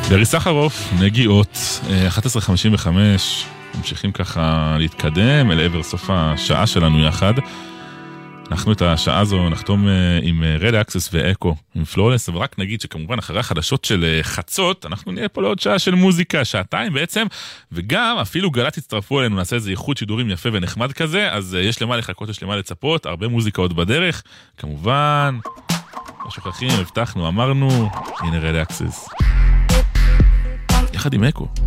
ברי סחרוף, נגיעות, 11:55, ממשיכים ככה להתקדם אל עבר סוף השעה שלנו יחד. אנחנו את השעה הזו נחתום עם רד אקסס ואקו, עם פלולס, אבל רק נגיד שכמובן אחרי החדשות של חצות, אנחנו נהיה פה לעוד שעה של מוזיקה, שעתיים בעצם, וגם אפילו גל"צ יצטרפו אלינו, נעשה איזה איחוד שידורים יפה ונחמד כזה, אז יש למה לחכות, יש למה לצפות, הרבה מוזיקה עוד בדרך, כמובן, לא שוכחים, הבטחנו, אמרנו, הנה רד אקסס. יחד עם אקו.